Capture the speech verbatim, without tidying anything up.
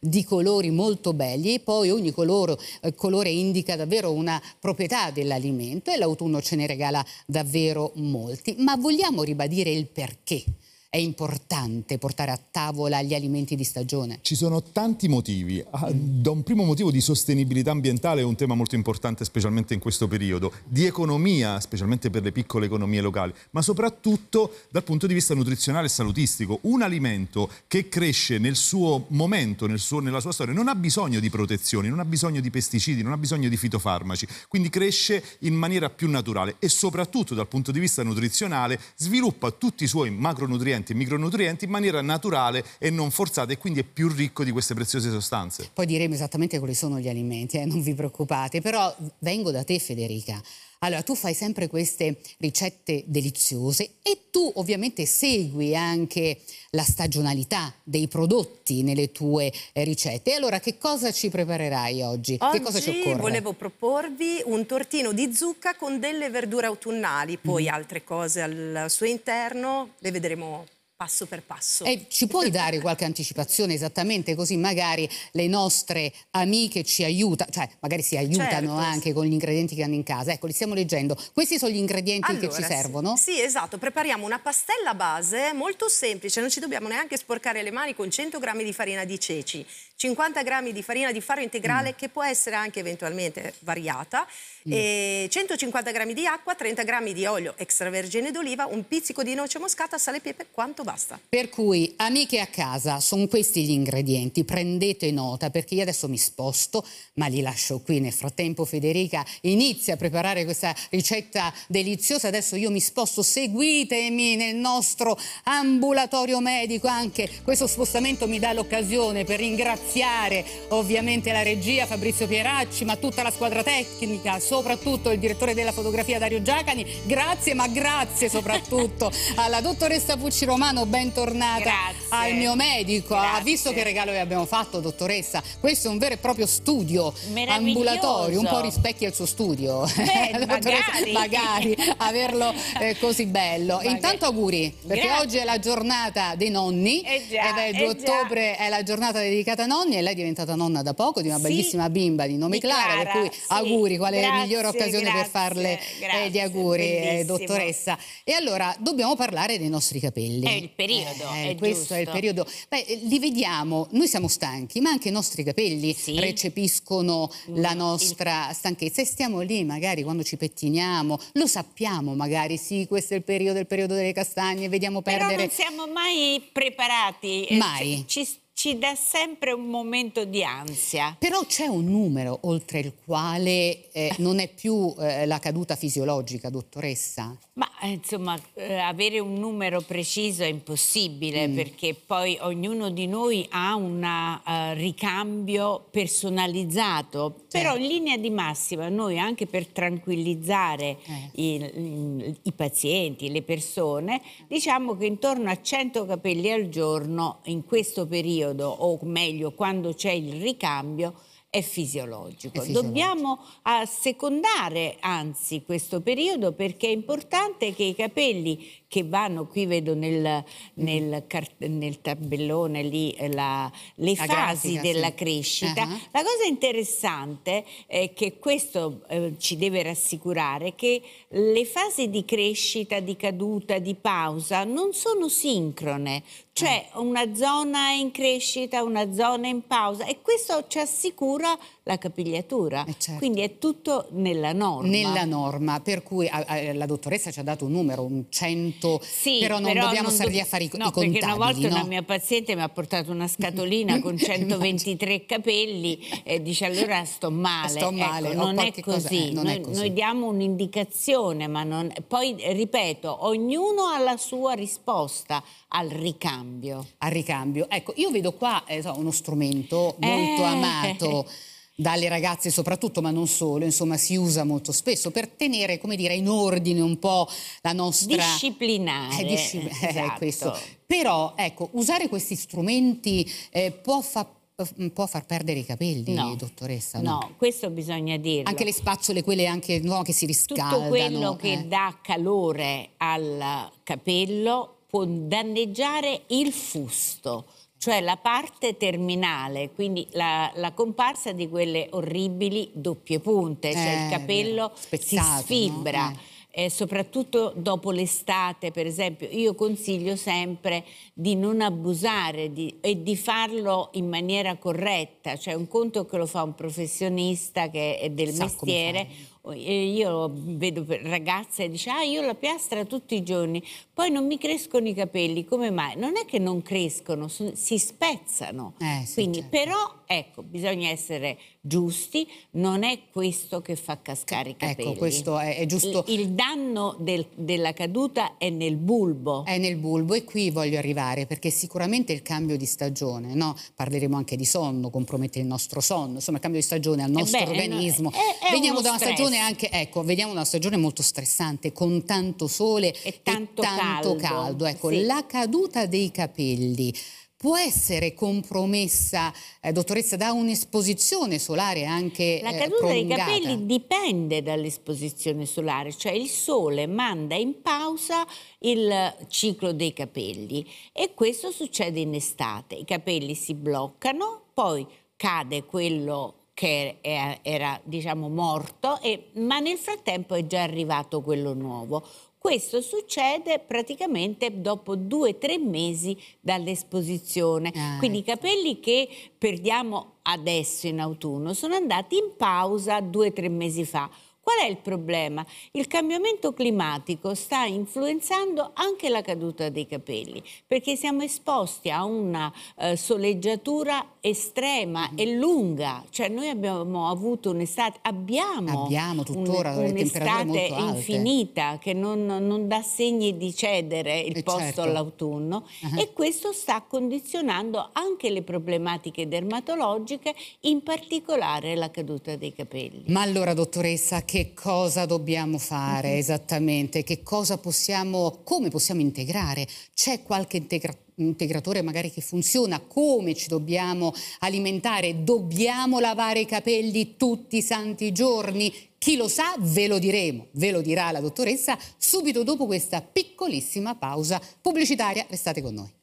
di colori molto belli e poi ogni colore, eh, colore indica davvero una proprietà dell'alimento e l'autunno ce ne regala davvero molti. Ma vogliamo ribadire il perché è importante portare a tavola gli alimenti di stagione? Ci sono tanti motivi. Da un primo motivo di sostenibilità ambientale, è un tema molto importante specialmente in questo periodo, di economia, specialmente per le piccole economie locali, ma soprattutto dal punto di vista nutrizionale e salutistico. Un alimento che cresce nel suo momento, nel suo, nella sua storia, non ha bisogno di protezioni, non ha bisogno di pesticidi, non ha bisogno di fitofarmaci, quindi cresce in maniera più naturale e soprattutto dal punto di vista nutrizionale sviluppa tutti i suoi macronutrienti e micronutrienti in maniera naturale e non forzata e quindi è più ricco di queste preziose sostanze. Poi diremo esattamente quali sono gli alimenti, eh, non vi preoccupate, però vengo da te Federica. Allora, tu fai sempre queste ricette deliziose e tu ovviamente segui anche la stagionalità dei prodotti nelle tue eh, ricette. E allora che cosa ci preparerai oggi? Oggi che cosa ci occorre? volevo proporvi un tortino di zucca con delle verdure autunnali, poi mm. altre cose al suo interno le vedremo passo per passo. E ci puoi dare qualche anticipazione esattamente, così magari le nostre amiche ci aiutano, cioè magari si aiutano certo, anche sì. con gli ingredienti che hanno in casa. Ecco, li stiamo leggendo. Questi sono gli ingredienti allora, che ci servono? Sì, sì, esatto. Prepariamo una pastella base molto semplice, non ci dobbiamo neanche sporcare le mani, con cento grammi di farina di ceci, cinquanta grammi di farina di farro integrale mm. che può essere anche eventualmente variata, mm. e centocinquanta grammi di acqua, trenta grammi di olio extravergine d'oliva, un pizzico di noce moscata, sale e pepe, quanto basta. Per cui, amiche a casa, sono questi gli ingredienti, prendete nota perché io adesso mi sposto, ma li lascio qui. Nel frattempo Federica inizia a preparare questa ricetta deliziosa, adesso io mi sposto, seguitemi nel nostro ambulatorio medico. Anche questo spostamento mi dà l'occasione per ringraziare ovviamente la regia Fabrizio Pieracci, ma tutta la squadra tecnica, soprattutto il direttore della fotografia Dario Giacani. Grazie, ma grazie soprattutto alla dottoressa Pucci Romano, bentornata al mio medico. Ha visto che regalo vi abbiamo fatto, dottoressa? Questo è un vero e proprio studio ambulatorio, un po' rispecchia il suo studio. Beh, magari. magari averlo eh, così bello. Magari. Intanto auguri, perché Grazie. oggi è la giornata dei nonni, eh già, ed è il due eh ottobre, già. è la giornata dedicata ai nonni e lei è diventata nonna da poco di una sì. bellissima bimba di nome di Clara, Clara, per cui sì. auguri, quale grazie, migliore occasione grazie, per farle grazie, eh, gli auguri, eh, bellissimo. dottoressa. E allora dobbiamo parlare dei nostri capelli. È il periodo, eh, è questo giusto. è il periodo. Beh, li vediamo, noi siamo stanchi, ma anche i nostri capelli sì. recepiscono mm. la nostra il... stanchezza e stiamo lì magari quando ci pettiniamo, lo sappiamo magari, sì, questo è il periodo, il periodo delle castagne, vediamo perdere. Però non siamo mai preparati. Mai. Ci, ci, ci dà sempre un momento di ansia. Però c'è un numero oltre il quale eh, non è più eh, la caduta fisiologica, dottoressa? Ma insomma, eh, avere un numero preciso è impossibile, mm. perché poi ognuno di noi ha un uh, ricambio personalizzato. Certo. Però in linea di massima noi, anche per tranquillizzare eh. i, i, i pazienti, le persone, diciamo che intorno a cento capelli al giorno in questo periodo, o meglio quando c'è il ricambio, è fisiologico. È fisiologico. Dobbiamo assecondare anzi questo periodo, perché è importante che i capelli che vanno, qui vedo nel, nel, nel tabellone lì la, le la fasi grafica, della sì. crescita. Uh-huh. La cosa interessante è che questo eh, ci deve rassicurare, che le fasi di crescita, di caduta, di pausa non sono sincrone, cioè una zona in crescita, una zona in pausa, e questo ci assicura la capigliatura. Eh certo. Quindi è tutto nella norma. Nella norma, per cui a, a, la dottoressa ci ha dato un numero, un cento, sì, però non però dobbiamo non stare lì do... a fare i, no, i contabili. Perché una volta no? una mia paziente mi ha portato una scatolina con centoventitré capelli e dice allora sto male. Sto male, ecco, non, è così. Cosa, eh, non noi, è così. Noi diamo un'indicazione, ma non... Poi ripeto, ognuno ha la sua risposta al ricambio. Al ricambio. Ecco, io vedo qua eh, so, uno strumento molto eh. amato dalle ragazze soprattutto, ma non solo, insomma si usa molto spesso per tenere, come dire, in ordine un po' la nostra... Disciplinare. Eh, discipl... esatto. eh, questo. Però, ecco, usare questi strumenti eh, può, fa... può far perdere i capelli, no. dottoressa? No? no, questo bisogna dirlo. Anche le spazzole, quelle anche no, che si riscaldano. Tutto quello che eh. dà calore al capello può danneggiare il fusto. cioè la parte terminale, quindi la, la comparsa di quelle orribili doppie punte, cioè Eh, il capello spezzato, si sfibra. no? Eh. Eh, soprattutto dopo l'estate, per esempio, io consiglio sempre di non abusare di, e di farlo in maniera corretta, cioè un conto che lo fa un professionista che è del Sa come mestiere. Eh, Io vedo per- ragazze che dicono, ah, io la piastra tutti i giorni, poi non mi crescono i capelli, come mai? Non è che non crescono, son- si spezzano. Eh, sì, Quindi, certo. però, ecco, bisogna essere giusti, non è questo che fa cascare i capelli. Ecco, questo è, è giusto. Il, il danno del- della caduta è nel bulbo. È nel bulbo e qui voglio arrivare perché sicuramente il cambio di stagione, no? Parleremo anche di sonno, compromette il nostro sonno, insomma il cambio di stagione al nostro beh, organismo. è- è veniamo uno da una stress. stagione anche, ecco, veniamo da una stagione molto stressante con tanto sole E tanto caldo, caldo. Ecco, sì. la caduta dei capelli può essere compromessa, eh, dottoressa, da un'esposizione solare anche La eh, caduta dei prolungata? capelli dipende dall'esposizione solare, cioè il sole manda in pausa il ciclo dei capelli e questo succede in estate. I capelli si bloccano, poi cade quello che è- era diciamo morto, e- ma nel frattempo è già arrivato quello nuovo. Questo succede praticamente dopo due o tre mesi dall'esposizione. Ah, Quindi i ecco. capelli che perdiamo adesso in autunno sono andati in pausa due o tre mesi fa. Qual è il problema? Il cambiamento climatico sta influenzando anche la caduta dei capelli, perché siamo esposti a una eh, soleggiatura estrema e lunga. Cioè noi abbiamo avuto un'estate, abbiamo, Abbiamo tuttora un- le temperature un'estate molto alte. infinita che non, non dà segni di cedere il Eh, posto certo. all'autunno Ah. e questo sta condizionando anche le problematiche dermatologiche, in particolare la caduta dei capelli. Ma allora, dottoressa, che cosa dobbiamo fare esattamente? Che cosa possiamo, come possiamo integrare? C'è qualche integra- integratore magari che funziona? Come ci dobbiamo alimentare? Dobbiamo lavare i capelli tutti i santi giorni? Chi lo sa, ve lo diremo, ve lo dirà la dottoressa subito dopo questa piccolissima pausa pubblicitaria. Restate con noi.